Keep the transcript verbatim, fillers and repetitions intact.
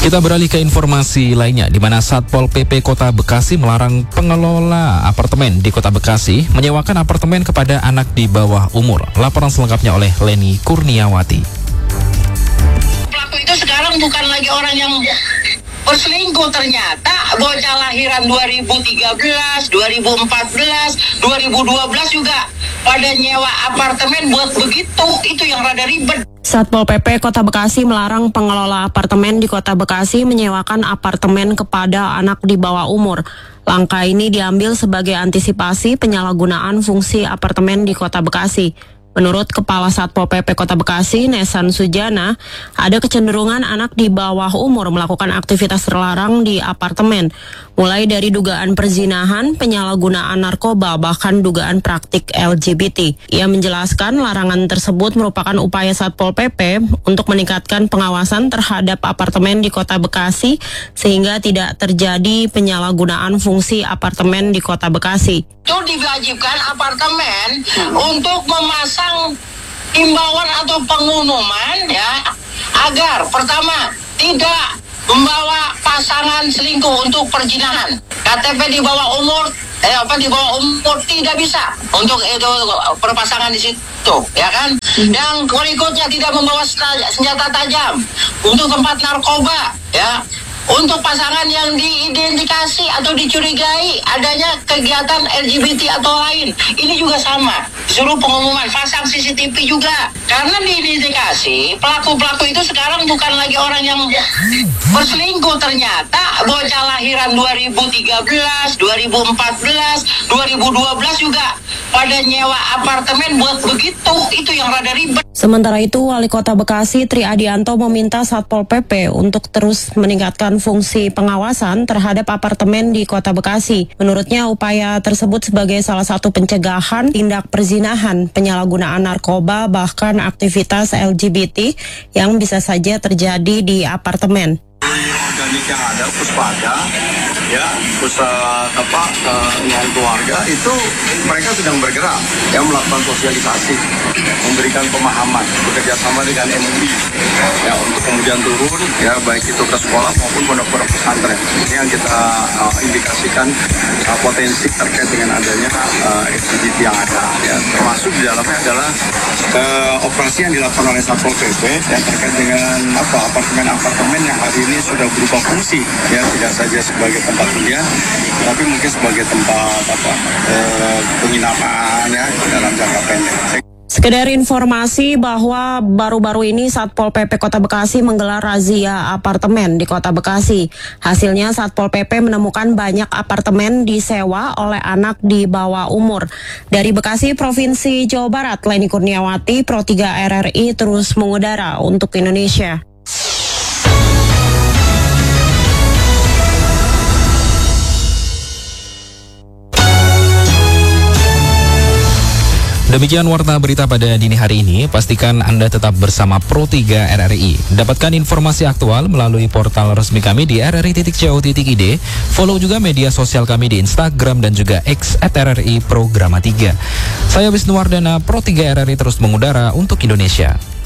Kita beralih ke informasi lainnya, di mana Satpol P P Kota Bekasi melarang pengelola apartemen di Kota Bekasi menyewakan apartemen kepada anak di bawah umur. Laporan selengkapnya oleh Leni Kurniawati. Pelaku itu sekarang bukan lagi orang yang berselingkuh, ternyata bocah lahiran dua ribu tiga belas, dua ribu empat belas, dua ribu dua belas juga pada nyewa apartemen buat begitu. Itu yang rada ribet. Satpol P P Kota Bekasi melarang pengelola apartemen di Kota Bekasi menyewakan apartemen kepada anak di bawah umur. Langkah ini diambil sebagai antisipasi penyalahgunaan fungsi apartemen di Kota Bekasi. Menurut Kepala Satpol P P Kota Bekasi, Nesan Sujana, ada kecenderungan anak di bawah umur melakukan aktivitas terlarang di apartemen, mulai dari dugaan perzinahan, penyalahgunaan narkoba, bahkan dugaan praktik L G B T. Ia menjelaskan larangan tersebut merupakan upaya Satpol P P untuk meningkatkan pengawasan terhadap apartemen di Kota Bekasi sehingga tidak terjadi penyalahgunaan fungsi apartemen di Kota Bekasi. Itu diwajibkan apartemen untuk memasang imbauan atau pengumuman ya, agar pertama tidak membawa pasangan selingkuh untuk perzinahan. K T P di bawah umur eh apa di bawah umur tidak bisa untuk itu perpasangan di situ, ya kan? Dan berikutnya tidak membawa senjata tajam untuk tempat narkoba, ya. Untuk pasangan yang diidentifikasi atau dicurigai adanya kegiatan L G B T atau lain, ini juga sama. Disuruh pengumuman, pasang C C T V juga. Karena diidentifikasi, pelaku-pelaku itu sekarang bukan lagi orang yang berselingkuh, ternyata bocah lahiran dua ribu tiga belas, dua ribu empat belas, dua ribu dua belas juga pada nyewa apartemen buat begitu. Itu yang rada ribet. Sementara itu, Wali Kota Bekasi Tri Adianto meminta Satpol P P untuk terus meningkatkan fungsi pengawasan terhadap apartemen di Kota Bekasi. Menurutnya, upaya tersebut sebagai salah satu pencegahan tindak perzinahan, penyalahgunaan narkoba, bahkan aktivitas L G B T yang bisa saja terjadi di apartemen. Organik yang ada, puspada, ya, pusat apa dengan keluarga itu mereka sedang bergerak, yang melakukan sosialisasi, memberikan pemahaman, bekerja sama dengan M U I, ya, untuk kemudian turun, ya, baik itu ke sekolah maupun pondok-pondok pesantren. Ini yang kita uh, indikasikan uh, potensi terkait dengan adanya uh, L G B T yang ada, ya, termasuk di dalamnya adalah uh, operasi yang dilakukan oleh Satpol P P yang terkait dengan apa apartemen-apartemen yang hari ini sudah berubah fungsi, ya, tidak saja sebagai tempat hunian, tapi mungkin sebagai tempat apa eh, penginapan, ya, dalam jangka pendek. Sekedar informasi bahwa baru-baru ini Satpol P P Kota Bekasi menggelar razia apartemen di Kota Bekasi. Hasilnya Satpol P P menemukan banyak apartemen disewa oleh anak di bawah umur. Dari Bekasi, Provinsi Jawa Barat, Leni Kurniawati, Pro tiga R R I terus mengudara untuk Indonesia. Demikian warta berita pada dini hari ini. Pastikan Anda tetap bersama Pro tiga R R I. Dapatkan informasi aktual melalui portal resmi kami di r r i titik co titik i d. Follow juga media sosial kami di Instagram dan juga X at R R I Programa tiga. Saya Wisnu Wardana, Pro tiga R R I terus mengudara untuk Indonesia.